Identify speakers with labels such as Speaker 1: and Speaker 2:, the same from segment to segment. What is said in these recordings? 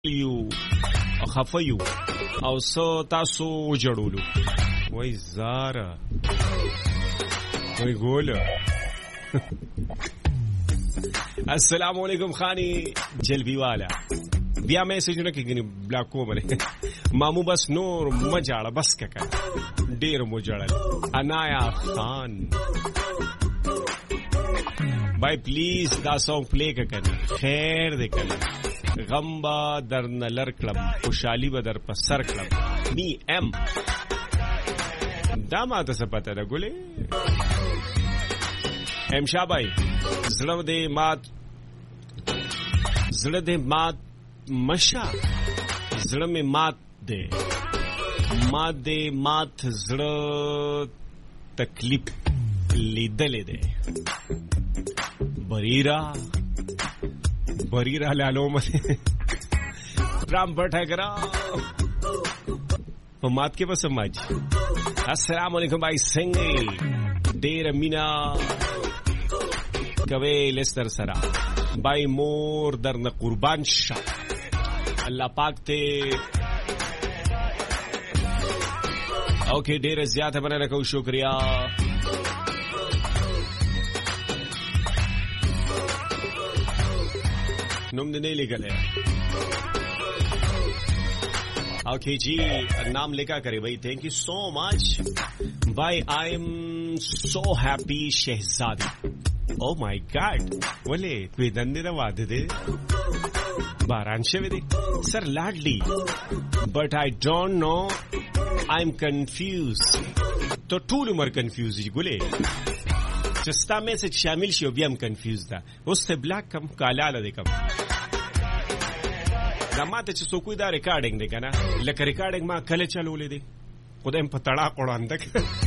Speaker 1: یو خفیو او سو تاسو جوړولو وای زارا وای ګوله السلام علیکم خانی جلبی والا بیا میسجونه کېږي بلاک کومره مامو بس نور مجاړه بس ککا ډیر مو جړل انایا خان بای پلیز دا سونګ پلی ککن خیر دې کړه غمبا در نلر کلم خوشحالی با در پسر کلم می ام دا ما ته څه پته ده ګولې ام شابای زړه دې مات مشا زړه می مات دې مات زړه تکلیف لیدلې ده بریرا لالو مته رام بټاګرا په مات کې بس سمج السلام علیکم بھائی سنگي ډیر مینا کوي لستر سرا بھائی مور درنه قربان شه الله پاک ته اوکے ډیر زیاته بننه کو شکریا نوم دې نه لګل ہے اوکے جی نام لکھا کرے بھائی تھینک یو سو مچ بھائی آئی ایم سو ہیپی شہزادی او مائی گاڈ ولے کوئی دندے دا واده دے باران شوی دے سر لاڈلی بٹ آئی ڈونٹ نو آئی ایم کنفیوز تو ټول عمر کنفیوز جی ګولې چستا میسج شامل شي او بیا هم کنفیوز ده اوس ته بلاک کم کالاله دې کم دا ماته چې څوک دا ریکارډینګ دی کنه لکه ریکارډینګ ما کله چلولې دی خدایم په تړا قړاندک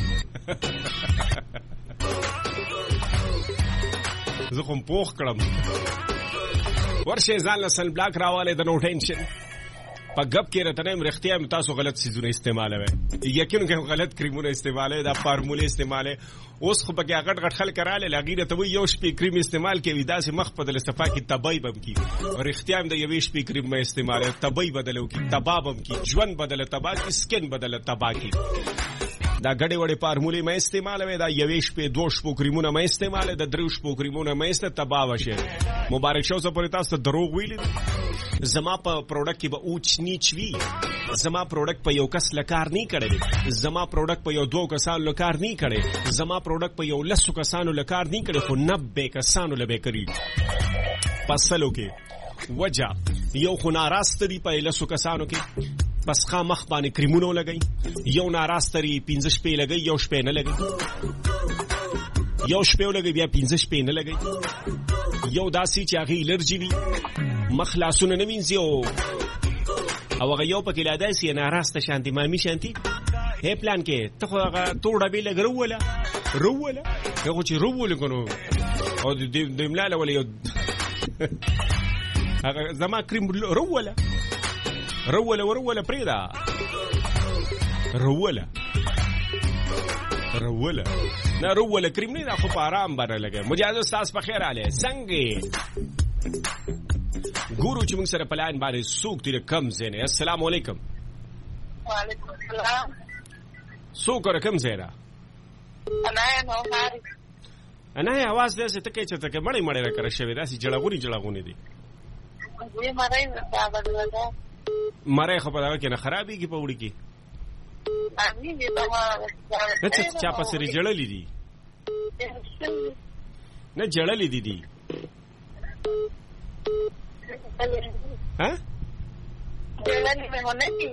Speaker 1: زه کوم پوخ کړم ورشه ځان له سن بلاک راواله د نو ټینشن په غب کې راته نیم رښتیا مې تاسو غلط سيزونه استعمالوي یقینا کوم غلط کریمونه استعمالوي دا فارموله استعمالوي اوس خو بګه غټ خل کراله لګیره ته یو شپې کریم استعمال کوي دا سه مخ په دل صفا کې تبای بم کی او رښتیا مې د یو شپې کریم مې استعمالوي تبای بدلو کی تبابم کی ژوند بدل تبا کی سکن بدل تبا کی دا غړې وړې فارمولې مې استعمالوي دا یو شپې دوه شپو کریمونه مې استعمالوي د درو شپو کریمونه مې است تبا وشه مبارک شو سره تاسو دروغ ویل زما په پروډکټ کې به اوچ نیچ وی زما پروډکټ په یو کس لکار نه کړي زما پروډکټ په یو دوه کسانو لکار نه کړي زما پروډکټ په یو لسو کسانو لکار نه کړي خو 90 کسانو لبه کړی پسلو کې وجہ یو خو ناراست دی په لسو کسانو کې بس خامخ باندې کریمونو لګي یو ناراستري 15 شپې لګي یو شپې نه لګي یو شپې لګي بیا 15 شپې نه لګي یو داسي چې هغه الرجی وي مخلاصونه نه وینځي او هغه یو پکې لا داسي ناراسته شانتي مامي شانتي هي پلان کې ته هغه توړه به لګروله هغه چې روله کنو او د ملاله ولا یو هغه زما کریم روله پریدا روله نه روله کریم نه دا خو په آرام باندې لګي مجاز استاد په خیر आले څنګه ګورو چې موږ سره پلان باندې سوق تیر کم زنه السلام علیکم
Speaker 2: وعلیکم السلام
Speaker 1: سوق کم زیرا انا आवाज دې څه تکي چې تکي مړې راکړه شوی داسې جړغونی دي مړې خو په دا کې نه خرابي کې پوړي کې نڅ چا پسې جړلې دي نه جړلې دي ها
Speaker 2: جړلې مې ونه دي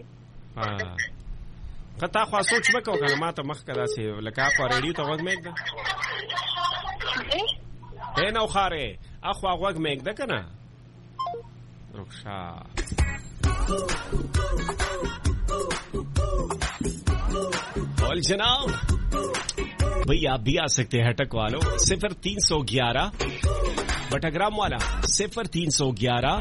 Speaker 1: کته خو سوچ وکاو کنه ماته مخ کدا سي لکه اخو ریډیو ته وګ مېګ ده نو خاره اخو وګ مېګ ده کنه رخصا बोल जनाब भैया भी आ सकते हैं हटक वालों 0311 बटाग्राम वाला 0311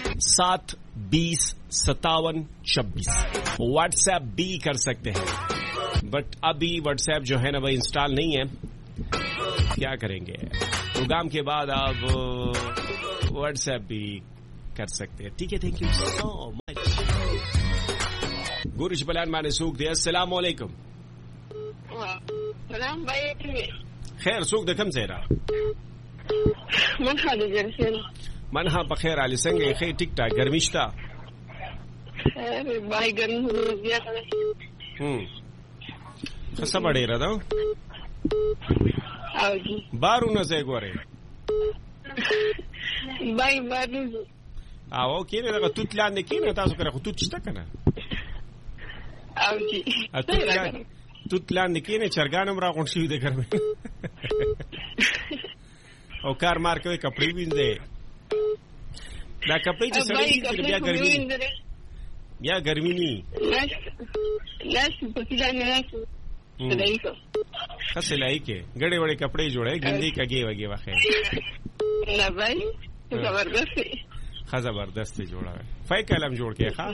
Speaker 1: 7205726 व्हाट्सएप भी कर सकते हैं बट अभी व्हाट्सएप जो है ना भाई इंस्टॉल नहीं है क्या करेंगे प्रोग्राम के बाद आप व्हाट्सएप भी कर सकते हैं. ठीक है, थैंक यू सो मच. गुरुश बलान माने सूख दे. अस्सलाम वालेकुम.
Speaker 2: سلام باید
Speaker 1: خیر سوق د کم ځای را
Speaker 2: من خاله جرسین
Speaker 1: منها په خیر علي څنګه خې ټیک ټاک ګرمي شته
Speaker 2: باید ګرمي زیاته ده
Speaker 1: خصه ډیره ده
Speaker 2: او جی
Speaker 1: بارونه ځای ګوره
Speaker 2: باید
Speaker 1: او کینه دغه توت لاندې کینه تاسو کړه خو توت شته کنه
Speaker 2: او جی
Speaker 1: توت لاندې کینه چرګانم را غونډ شي د ګرمي او کار مار کوي کپڑے وینځي دا کپڑے چې سړی بیا ګرمي یا ګرمي ني
Speaker 2: لاس په پلان لاس سړی
Speaker 1: خاصه لایکه ګړې وړې کپڑے جوړه ګندې کګي وګي واخه
Speaker 2: نه بھائی زبردست
Speaker 1: زبردست جوړه فای کلم جوړ کې ښا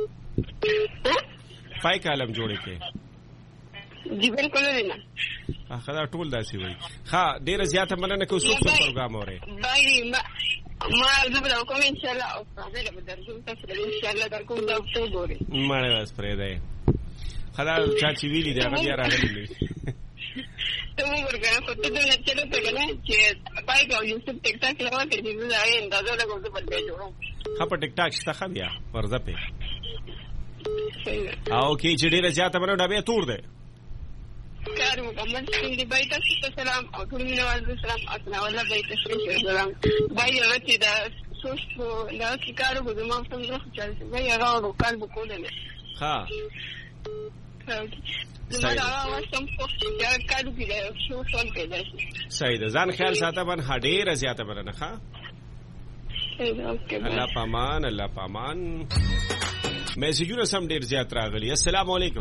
Speaker 1: فای کلم جوړ کې
Speaker 2: جی بالکل نه
Speaker 1: خدا ټول داسي وای ښا ډیر زیاته مننه کوم څو پروګرام اوري
Speaker 2: بھائی ما زبر کوم ان شاء الله او فاضل بدرجه تاسو ان شاء الله در کوم دا څو ګوري
Speaker 1: مړ واس پرې ده خدا چا چې ویلي دا بیا راغلی
Speaker 2: ته ورګه په ته نه چلو ته کنه چې پای کو یوټیوب ټیک ټاک لوا کې دې زای اندازه لګو ته بل جوړو
Speaker 1: په ټیک ټاک شته خو بیا ورځه په او کې چې ډیره زیاته باندې ډبه تور ده
Speaker 2: کار مکمل شي دی بای تاسو سلام او ټول مینوال سلام اسنا والله بای تاسو سلام بای راته دا سوشو لا کی کارو به ما څنګه راځي چې بای راو کال وکول نه
Speaker 1: ها صحیح ده ځان خیال ساته باندې هډیره زیاته باندې ښه الله پامان الله پامان میسجونه سم ډیر زیات راغلي السلام علیکم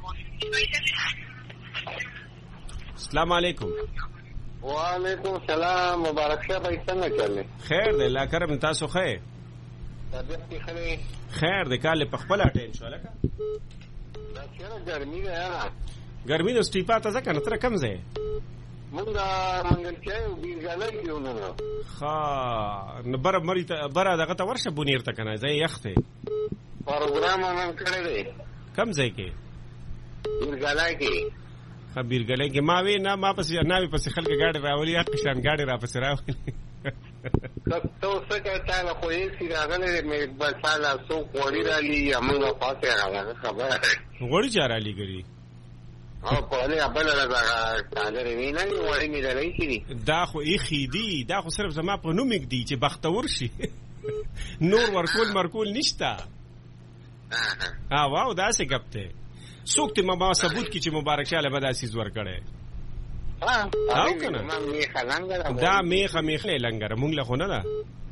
Speaker 1: السلام علیکم
Speaker 3: وعلیکم السلام مبارک شه په څنګه چلې
Speaker 1: خیر ده الله کرم تاسو خیر
Speaker 3: طبيعت خیر
Speaker 1: خیر ده کال په خپل اټ ان شاء الله
Speaker 3: دا چیرې ګرمي ده
Speaker 1: ګرمي د سټیپا تازه کنه تر کم ځای
Speaker 3: مونږ منګل کې بیرګالای کېونه
Speaker 1: ها نبر مری ته بره دغه ته ورشه بونیر ته کنه ځای یخته
Speaker 3: پروګرام نن کړی دی
Speaker 1: کم ځای کې
Speaker 3: بیرګالای کې
Speaker 1: بیرګالای کې ما وی نه ما پس نه پس خلک گاډي راولي حق شان گاډي را پس راولي
Speaker 3: تو څه کوي له خو یې سیراغله مې بساله سو کوړی را لې موږ پاتې راغله خبره
Speaker 1: غوړی چاره لګري
Speaker 3: او په دې خپل راځه کاندره ویني وړي مې درې شي
Speaker 1: دا خو یې خېدی دا خو صرف زما په نوم کې دی چې بختور شي نور ورکول مرکول نشتا واو دا څه غپته سوکته ما ثبوت کی چې مبارک شاله به داسې زور کړي او کنه دا میخه لنګره مونږ له خو نه ده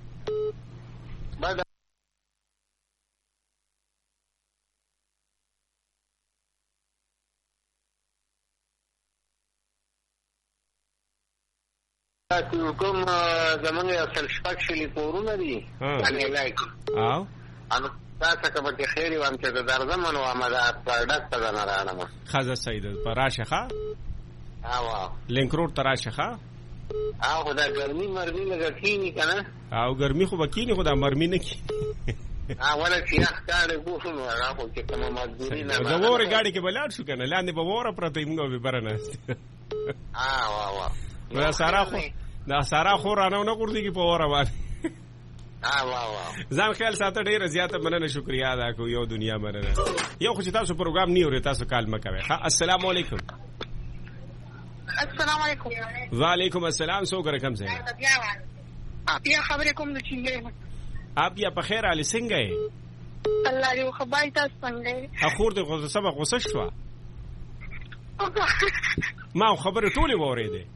Speaker 3: کوم زمونږ اصل شپږ شلي کورونه دي باندې لایک
Speaker 1: او
Speaker 3: انو تاسو کوم چې خیری وام چې درځم نو امدا پروډکټ ته نه راړم
Speaker 1: خزه سید پراشه ښا
Speaker 3: او
Speaker 1: لینک روډ تراشه ښا
Speaker 3: او خدا ګرمي مرمي لګا کینی کنه
Speaker 1: او ګرمي خو بکینی خدا مرمي نه کی
Speaker 3: ولا چې اختار ګوښنو راغو چې کومه مجبوری نه
Speaker 1: زوور گاډي کې بلاد شو کنه لاندې به وره پرته موږ به برناست دا سارا خو رانو نه ګرځي کې په وره باندې ځان خیال ساته ډیره زیاته مننه شکریا ادا کو یو دنیا مننه یو خو چې تاسو پروګرام nie اورئ تاسو کال مکوي ها السلام علیکم
Speaker 2: السلام علیکم
Speaker 1: وعلیکم السلام سو ګرکم زه
Speaker 2: بیا خبرې کوم د چینګې
Speaker 1: آپ یا په خیر علي څنګه یې
Speaker 2: الله دې خبای تاسو څنګه
Speaker 1: اخور دې غوسه سبق غوسه شو ما خبره ټوله وره ده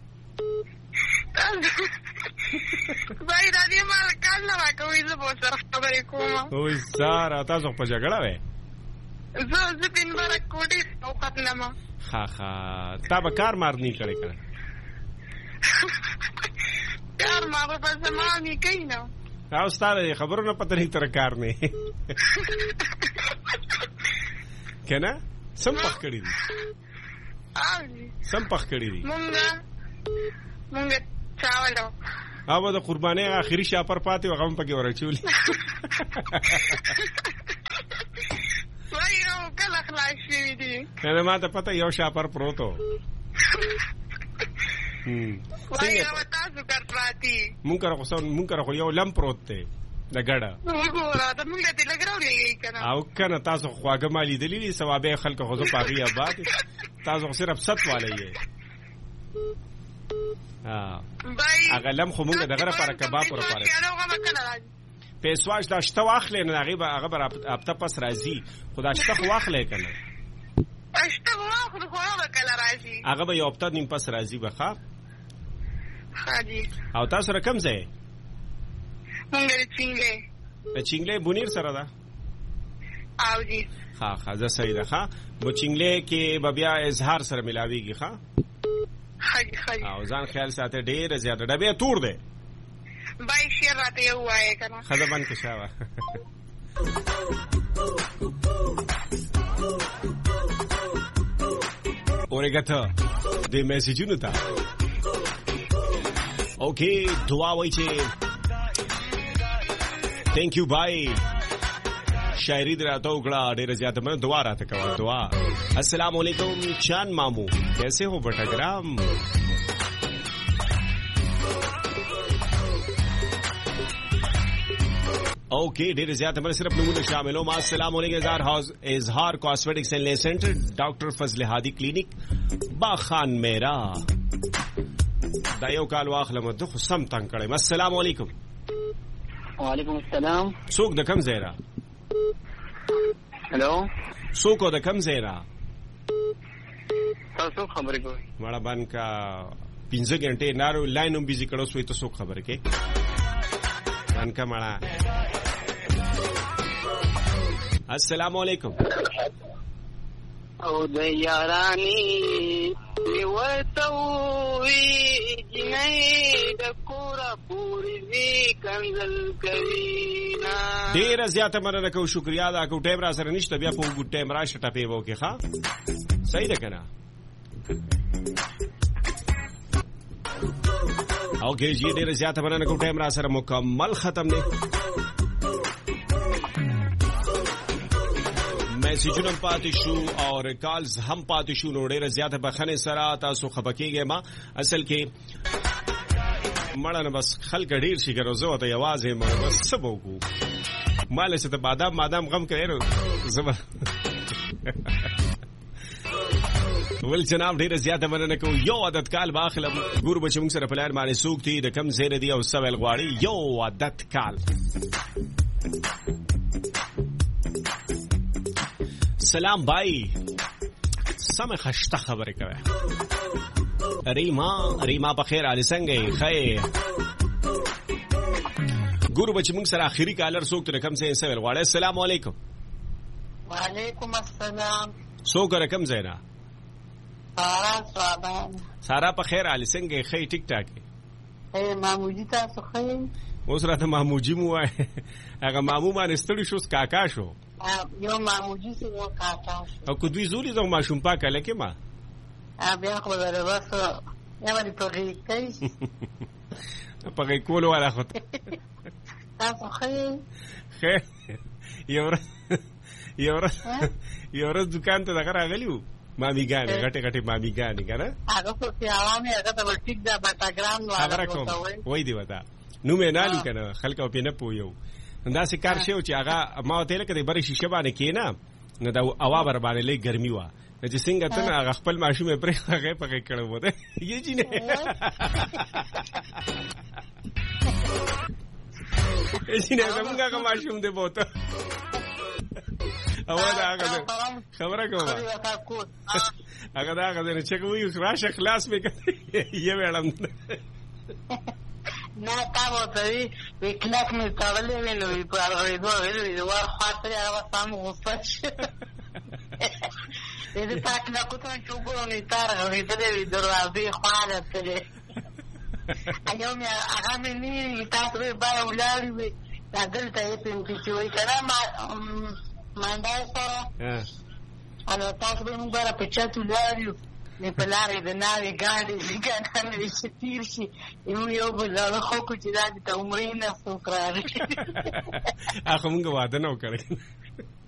Speaker 2: بای دا دې ما کال نه راکوي زه به سره خبرې کوم
Speaker 1: اوه سارا تاسو په جګړه وې
Speaker 2: زه دین بار کوډي او خپلما
Speaker 1: ها تا به کار مارنی کړی کړه
Speaker 2: کار ما به بس ما نه کینو
Speaker 1: او ستاره خبرونه پته نه تر کار نه کنه سم پخ کړی دي سم پخ کړی دي
Speaker 2: مونږ چاولو
Speaker 1: هغه د قربانۍ اخري شاپر پاتې و هغه پکې ورچولې
Speaker 2: وای یو کله خلاص شوی دی
Speaker 1: نه ما ته پته یو شاپر پروت و
Speaker 2: وای یو تاسو کار پراتی
Speaker 1: مونږ خو یو لم پروت دی د ګډه
Speaker 2: وګوره ته موږ ته لګراولې کنه
Speaker 1: او کنه تاسو خواږه مالي دلی ثوابه خلک خو زه پاغي آباد تاسو صرف ست والے یې هغه لم خو مونږ دغه لپاره کباب پر پاره پیسواش دا شته واخلې نه هغه بر اپته پس راځي خدا شته واخلې کنه
Speaker 2: شته واخلې خو هغه کله راځي
Speaker 1: هغه به یو اپته نیم پس راځي بخا
Speaker 2: خاجي
Speaker 1: او تاسو رقم ځای
Speaker 2: مونږ
Speaker 1: چینګلې بونیر سره ده
Speaker 2: او جی
Speaker 1: ها زه صحیح ده ها مو چینګلې کې بیا اظهار سره ملاويږي ها
Speaker 2: خاجي
Speaker 1: او ځان خیال ساته ډېر زیاته ډبه تور ده
Speaker 2: بای شیر راته یو وای کنه
Speaker 1: خزه باندې کې شاوه اورګته د میسجونو ته اوکې دعا وای چې थैंक यू भाई शायरी राता उगड़ा ढेर ज्यादा मैं दुआ रात का दुआ अस्सलाम वालेकुम चांद मामू कैसे हो बटाग्राम ओके ढेर ज्यादा मैं सिर्फ नमूने शामिल हूँ अस्सलाम वालेकुम इजहार cosmetics and less centre doctor फजल हादी क्लिनिक बाखान मेरा दायो काल वाखलम दख सम तंग करे अस्सलाम वालेकुम
Speaker 4: وعلیکم السلام
Speaker 1: څوک د کم ځای را
Speaker 4: هلو
Speaker 1: څوک د کم ځای را
Speaker 4: تاسو خبرې کوئ
Speaker 1: مړه باندې کا 15 غنټه نارو لاین هم بيزي کړو سوې ته څوک خبرې کوي باندې کا مړه السلام علیکم
Speaker 4: او د یارانی ورتوي جنې د کورا پوری وی کنزل کرینا
Speaker 1: ډیر زیاته مننه کو شکریا دا کو ټیم را سره نشته بیا په ګډ ټیم را شټه پیو کې ښا صحیح ده کنه اوکې جی ډیر زیاته مننه کو ټیم را سره مکمل ختم نه میسجونه پاتې شو او کالز هم پاتې شو نو ډیره زیاته بخنه سره تاسو خپکیږئ ما اصل کې مړه نه بس خلک ډیر شي ګرځو ته आवाज یې مړ بس سبو کو مال څه ته بادام غم کړو زما ول جناب ډیره زیاته مننه کو یو عادت کال باخلم ګور بچم سره پلان باندې سوکتي د کم زیر دی او سوال غواړي یو عادت کال سلام بھائی سم خشته خبره کوي ریما بخیر علي څنګه خیر ګورو بچ موږ سره اخیری کالر څوک رقم سے سوال غواړي السلام علیکم
Speaker 4: وعلیکم السلام
Speaker 1: څوک رقم زینا سارا په خیر علي څنګه خیر ټیک ټاک
Speaker 4: اے ماموجي تاسو خیر
Speaker 1: اوس راته ماموجي مو وای هغه مامو باندې ستړي شو کاکا شو
Speaker 4: یو ماموجي سره یو کاکا
Speaker 1: او کو دوی زولي زو ما شوم پاکه لکه ما
Speaker 4: بیا خو دره واسه یا باندې پغې کوي
Speaker 1: پغې کول ولا خو
Speaker 4: تاسو خیر
Speaker 1: یو ورځ دکان ته دغه راغلیو مامیګانې غټه مامیګانې کنه
Speaker 4: هغه په پیاوانه هغه ته ټیک دا بټاګرام
Speaker 1: والا وای دی وتا نو مې نالو کنه خلک په نه پویو دا سې کار شو چې هغه ما ته لکه د بری شیشه باندې کینا نو دا اوا بر باندې لې ګرمي وا چې څنګه ته هغه خپل ماشومه پرې هغه پکې کړو وته یی جی نه ایسینه زمونږه کا ماشوم دی بوته او دا هغه خبره کومه هغه دا هغه چې کوي راشه خلاص وکړي یې وړم
Speaker 4: نه تا وته وی کلک می تاولې ویلې په اړه ویلې ور خاطر هغه سم غوښتل دې پاک نه کوته چې وګورې تار غوې دې دروازې خواله کړې ایو مې هغه مې نه تاسو به ولاړې وي دا دلته یې پېنځه چې وای کنه ما دا سره انا تاسو به موږ را پچاتو لاریو مې په لارې د ناوې ګاډي ګاډانې چې تېر شي موږ یو بل زاړه خو کړو چې دا د عمرې نه څوک راغی
Speaker 1: هغه موږ واده نه وکړی